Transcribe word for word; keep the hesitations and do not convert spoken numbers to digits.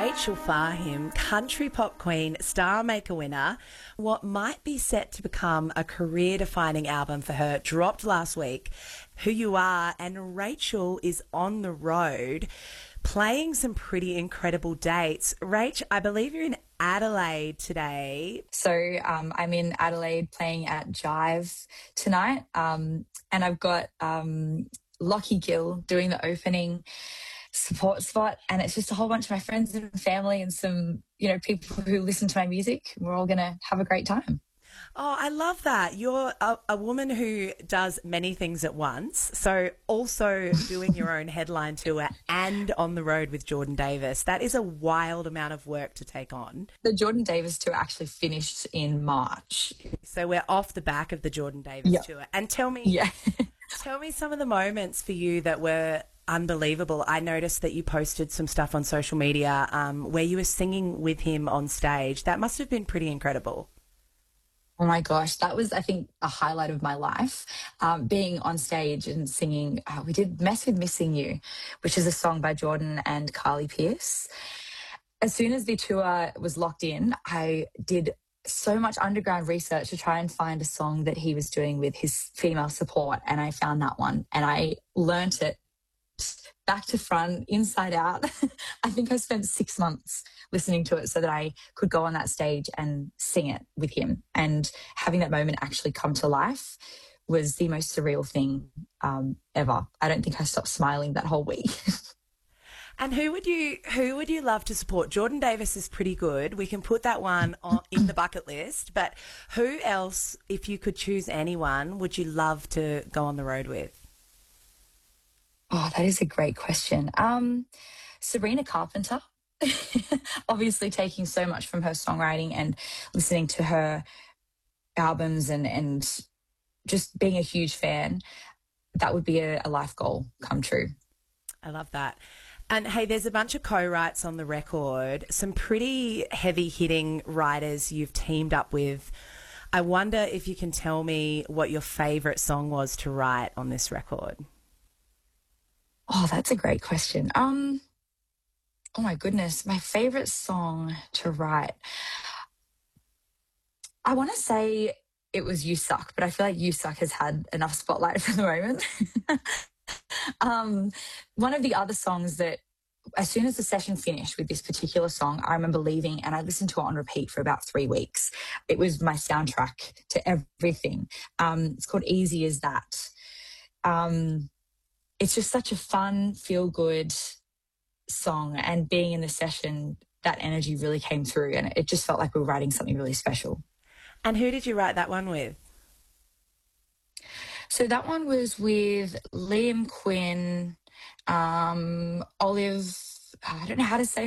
Rachel Fahim, country pop queen, Star Maker winner. What might be set to become a career-defining album for her dropped last week. Who You Are, and Rachel is on the road playing some pretty incredible dates. Rach, I believe you're in Adelaide today. So um, I'm in Adelaide playing at Jive tonight, um, and I've got um, Lockie Gill doing the opening support spot, and it's just a whole bunch of my friends and family and some, you know, people who listen to my music. We're all going to have a great time. Oh, I love that. You're a, a woman who does many things at once. So also doing your own headline tour and on the road with Jordan Davis. That is a wild amount of work to take on. The Jordan Davis tour actually finished in March. So we're off the back of the Jordan Davis Yep. tour. And tell me, Yeah. tell me some of the moments for you that were unbelievable. I noticed that you posted some stuff on social media um, where you were singing with him on stage. That must have been pretty incredible. Oh my gosh, that was, I think, a highlight of my life, um, being on stage and singing. Uh, we did Mess With Missing You, which is a song by Jordan and Carly Pearce. As soon as the tour was locked in, I did so much underground research to try and find a song that he was doing with his female support, and I found that one, and I learnt it back to front, inside out. I think I spent six months listening to it so that I could go on that stage and sing it with him. And having that moment actually come to life was the most surreal thing um, ever. I don't think I stopped smiling that whole week. And who would you who would you love to support? Jordan Davis is pretty good. We can put that one on, in the bucket list. But who else, if you could choose anyone, would you love to go on the road with? Oh, that is a great question. Um, Sabrina Carpenter, obviously taking so much from her songwriting and listening to her albums and, and just being a huge fan. That would be a, a life goal come true. I love that. And hey, there's a bunch of co-writes on the record, some pretty heavy-hitting writers you've teamed up with. I wonder if you can tell me what your favourite song was to write on this record. Oh, that's a great question. Um, oh my goodness, my favorite song to write. I want to say it was You Suck, but I feel like You Suck has had enough spotlight for the moment. um, one of the other songs that, as soon as the session finished with this particular song, I remember leaving and I listened to it on repeat for about three weeks. It was my soundtrack to everything. Um, it's called Easy As That. Um, It's just such a fun, feel-good song, and being in the session, that energy really came through, and it just felt like we were writing something really special. And who did you write that one with? So that one was with Liam Quinn, um, Olive, I don't know how to say